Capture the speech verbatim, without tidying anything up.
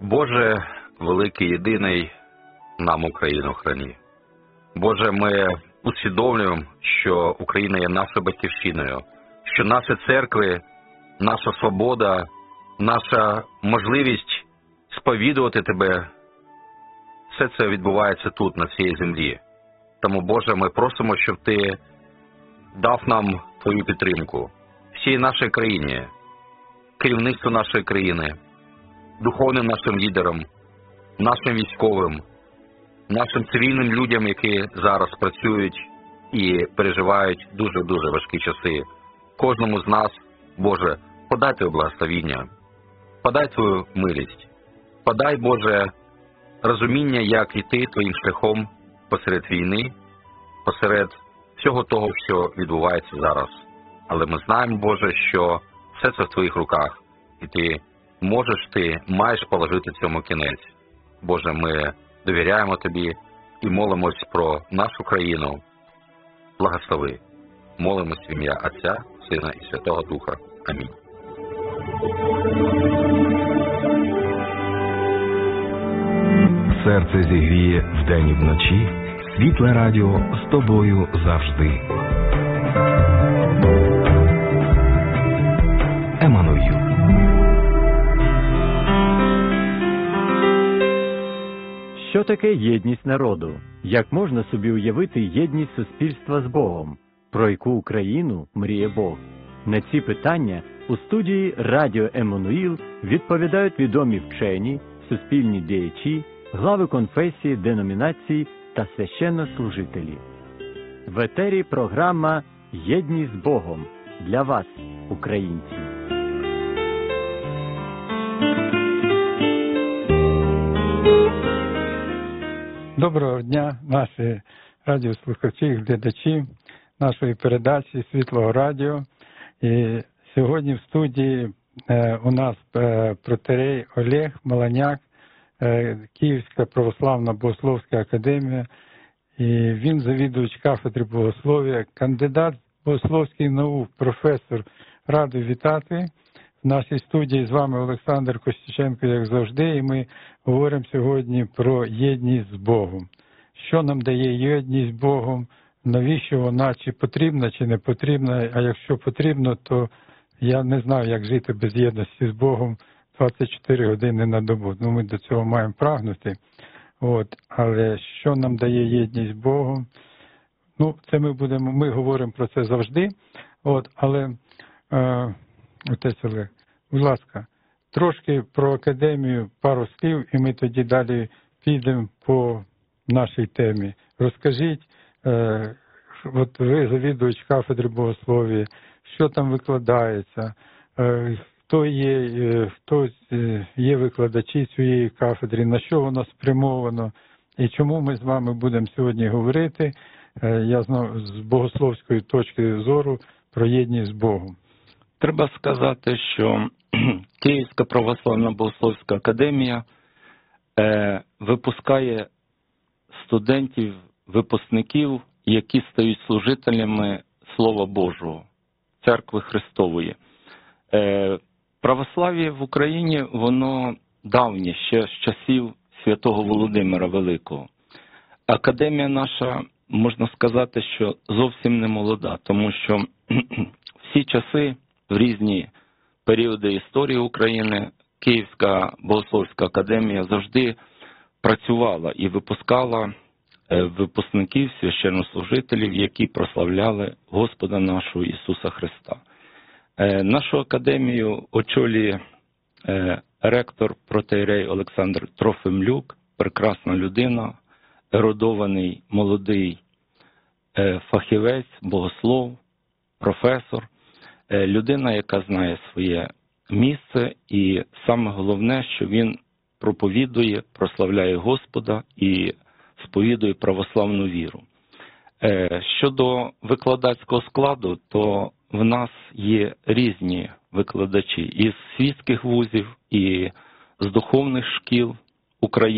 Боже, великий, єдиний, нам Україну храни. Боже, ми усвідомлюємо, що Україна є нашою батьківщиною, що наші церкви, наша свобода, наша можливість сповідувати Тебе, все це відбувається тут, на цій землі. Тому, Боже, ми просимо, щоб Ти дав нам Твою підтримку всій нашій країні, керівництву нашої країни, духовним нашим лідерам, нашим військовим, нашим цивільним людям, які зараз працюють і переживають дуже-дуже важкі часи. Кожному з нас, Боже, подай Твоє благословіння, подай Твою милість, подай, Боже, розуміння, як йти Твоїм шляхом посеред війни, посеред всього того, що відбувається зараз. Але ми знаємо, Боже, що все це в Твоїх руках, і Ти можеш, Ти маєш положити цьому кінець. Боже, ми довіряємо Тобі і молимось про нашу країну. Благослови. Молимось в ім'я Отця, Сина і Святого Духа. Амінь. Серце зігріє вдень і вночі, світле радіо з тобою завжди. Еммануїл. Що таке єдність народу? Як можна собі уявити єдність суспільства з Богом? Про яку Україну мріє Бог? На ці питання у студії Радіо Еммануїл відповідають відомі вчені, суспільні діячі, глави конфесії, деномінацій та священнослужителі. В етері програма «Єдність з Богом» для вас, українці. Доброго дня, наші радіослухачі, глядачі нашої передачі «Світлого радіо». І сьогодні в студії е, у нас е, протоієрей Олег Маланяк, е, Київська православна богословська академія. І він завідувач кафедри богослов'я, кандидат богословських наук, професор. Радий вітати. В нашій студії з вами Олександр Костюченко, як завжди, і ми говоримо сьогодні про єдність з Богом. Що нам дає єдність з Богом, навіщо вона, чи потрібна, чи не потрібна, а якщо потрібно, то я не знаю, як жити без єдності з Богом двадцять чотири години на добу. Ну, ми до цього маємо прагнути. От. Але що нам дає єдність з Богом? Ну, це ми будемо, ми говоримо про це завжди. От, але е, отець Олег, будь ласка, трошки про академію, пару слів, і ми тоді далі підемо по нашій темі. Розкажіть, е, от ви завідувач кафедри богослов'я, що там викладається, е, хто є, е, хто є викладачі цієї кафедри, на що воно спрямовано, і чому ми з вами будемо сьогодні говорити, е, я знаю, з богословської точки зору про єдність з Богом. Треба сказати, що Київська православна богословська академія е, випускає студентів, випускників, які стають служителями Слова Божого, Церкви Христової. Е, православ'я в Україні, воно давнє, ще з часів святого Володимира Великого. Академія наша, можна сказати, що зовсім не молода, тому що всі часи, в різні періоди історії України, Київська богословська академія завжди працювала і випускала випускників, священнослужителів, які прославляли Господа нашого Ісуса Христа. Нашу академію очолює ректор протоієрей Олександр Трофимлюк, прекрасна людина, ерудований, молодий фахівець, богослов, професор, людина, яка знає своє місце, і саме головне, що він проповідує, прославляє Господа і сповідує православну віру. Щодо викладацького складу, то в нас є різні викладачі із світських вузів, і з духовних шкіл України.